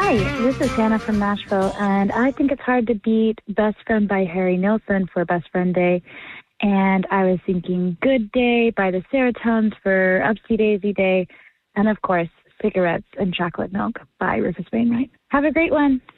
Hi, this is Hannah from Nashville, and I think it's hard to beat Best Friend by Harry Nilsson for Best Friend Day. And I was thinking Good Day by the Serotones for Upsy Daisy Day. And of course, Cigarettes and Chocolate Milk by Rufus Wainwright. Have a great one.